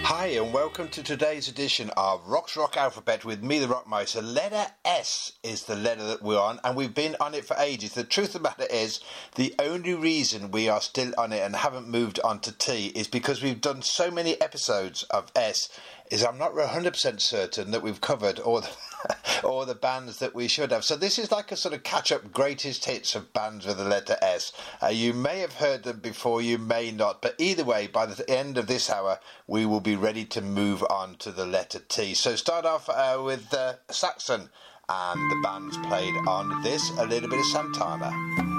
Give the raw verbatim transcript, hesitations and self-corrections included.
Hi and welcome to today's edition of Rock's Rock Alphabet with me, the Rockmeister. Letter S is the letter that we're on, and we've been on it for ages. The truth of the matter is, the only reason we are still on it and haven't moved on to T is because we've done so many episodes of S, is I'm not one hundred percent certain that we've covered all the, all the bands that we should have. So this is like a sort of catch-up greatest hits of bands with the letter S. Uh, you may have heard them before, you may not, but either way, by the end of this hour, we will be ready to move on to the letter T. So start off uh, with uh, Saxon, and the band's played on this, a little bit of Santana.